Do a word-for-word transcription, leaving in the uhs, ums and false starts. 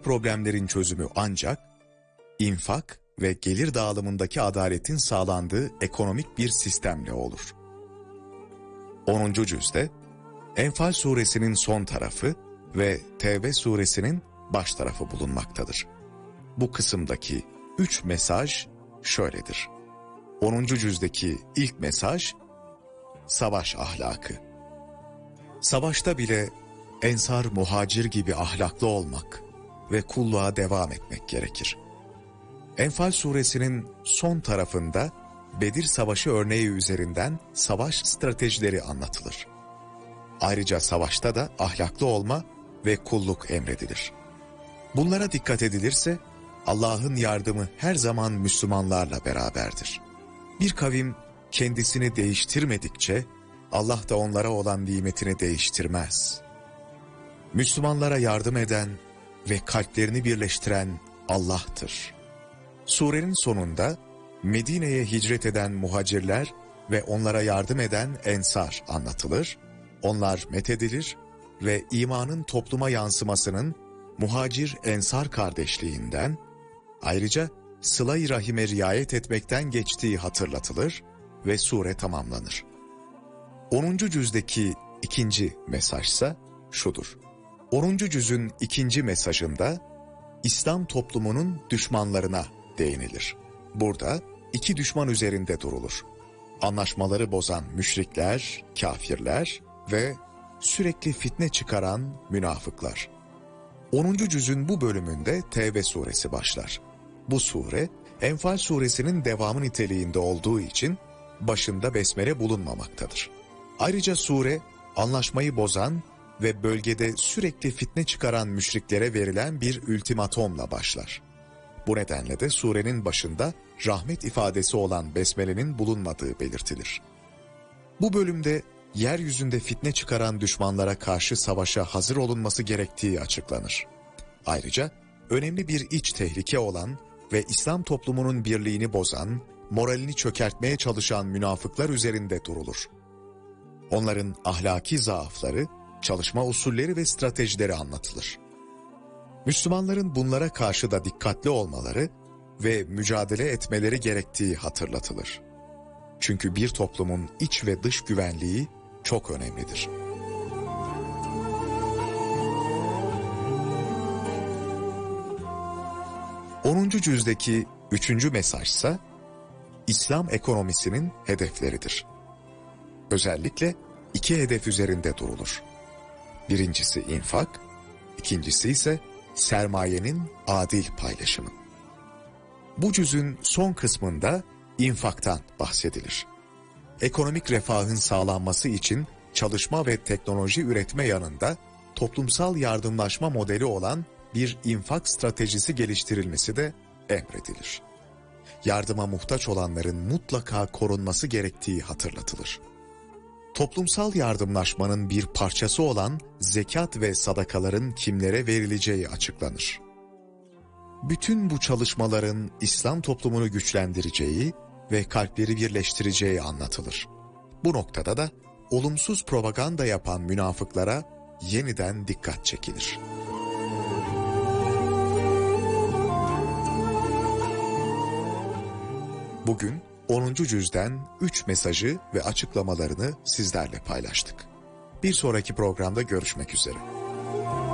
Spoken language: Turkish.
problemlerin çözümü ancak infak ve gelir dağılımındaki adaletin sağlandığı ekonomik bir sistemle olur. onuncu cüzde Enfal suresinin son tarafı ve Tevbe suresinin baş tarafı bulunmaktadır. Bu kısımdaki üç mesaj şöyledir. onuncu cüzdeki ilk mesaj, savaş ahlakı. Savaşta bile ensar muhacir gibi ahlaklı olmak ve kulluğa devam etmek gerekir. Enfal suresinin son tarafında Bedir Savaşı örneği üzerinden savaş stratejileri anlatılır. Ayrıca savaşta da ahlaklı olma ve kulluk emredilir. Bunlara dikkat edilirse Allah'ın yardımı her zaman Müslümanlarla beraberdir. Bir kavim kendisini değiştirmedikçe Allah da onlara olan nimetini değiştirmez. Müslümanlara yardım eden ve kalplerini birleştiren Allah'tır. Surenin sonunda Medine'ye hicret eden muhacirler ve onlara yardım eden ensar anlatılır. Onlar methedilir ve imanın topluma yansımasının muhacir-ensar kardeşliğinden, ayrıca sıla-i rahime riayet etmekten geçtiği hatırlatılır ve sure tamamlanır. onuncu cüzdeki ikinci mesajsa şudur. onuncu cüzün ikinci mesajında İslam toplumunun düşmanlarına değinilir. Burada iki düşman üzerinde durulur. Anlaşmaları bozan müşrikler, kafirler ve sürekli fitne çıkaran münafıklar. onuncu cüzün bu bölümünde Tevbe suresi başlar. Bu sure Enfal suresinin devamı niteliğinde olduğu için başında besmele bulunmamaktadır. Ayrıca sure anlaşmayı bozan ve bölgede sürekli fitne çıkaran müşriklere verilen bir ultimatomla başlar. Bu nedenle de surenin başında rahmet ifadesi olan besmelenin bulunmadığı belirtilir. Bu bölümde yeryüzünde fitne çıkaran düşmanlara karşı savaşa hazır olunması gerektiği açıklanır. Ayrıca önemli bir iç tehlike olan ve İslam toplumunun birliğini bozan, moralini çökertmeye çalışan münafıklar üzerinde durulur. Onların ahlaki zaafları, çalışma usulleri ve stratejileri anlatılır. Müslümanların bunlara karşı da dikkatli olmaları ve mücadele etmeleri gerektiği hatırlatılır. Çünkü bir toplumun iç ve dış güvenliği çok önemlidir. onuncu cüzdeki üçüncü mesajsa İslam ekonomisinin hedefleridir. Özellikle iki hedef üzerinde durulur. Birincisi infak, ikincisi ise sermayenin adil paylaşımı. Bu cüzün son kısmında infaktan bahsedilir. Ekonomik refahın sağlanması için çalışma ve teknoloji üretme yanında toplumsal yardımlaşma modeli olan bir infak stratejisi geliştirilmesi de emredilir. Yardıma muhtaç olanların mutlaka korunması gerektiği hatırlatılır. Toplumsal yardımlaşmanın bir parçası olan zekat ve sadakaların kimlere verileceği açıklanır. Bütün bu çalışmaların İslam toplumunu güçlendireceği ve kalpleri birleştireceği anlatılır. Bu noktada da olumsuz propaganda yapan münafıklara yeniden dikkat çekilir. Bugün onuncu cüzden üç mesajı ve açıklamalarını sizlerle paylaştık. Bir sonraki programda görüşmek üzere.